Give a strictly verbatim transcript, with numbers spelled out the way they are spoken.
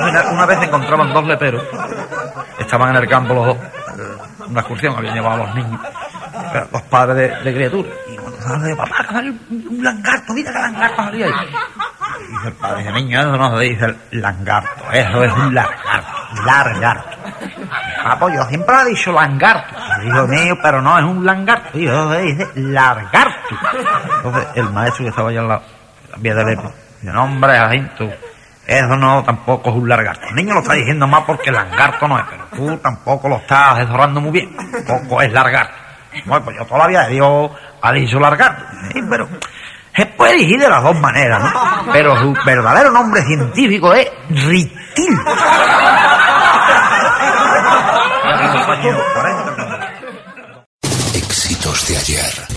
mira, una vez encontraban dos leperos, estaban en el campo los dos, una excursión, habían llevado a los niños, los padres de, de criaturas, y cuando sale, papá, que sale un langarto, mira que langarto salía ahí. Y dice el padre, dice, niño, eso no se dice el langarto, eso es un lagarto, largarto. Ah, pues yo siempre he dicho langarto. Dijo mío, pero no es un langarto, hijo, dice largarto. Entonces el maestro que estaba allá al lado, vía de lepe, dice, no hombre, Jacinto, eso no tampoco es un lagarto. El niño lo está diciendo más porque langarto no es, pero tú tampoco lo estás asesorando muy bien, tampoco es largarto. Bueno, pues yo toda la vida he dicho, ha dicho largarto. Sí, pero se puede dirigir de las dos maneras, ¿no? Pero su verdadero nombre científico es ritil. Éxitos de ayer.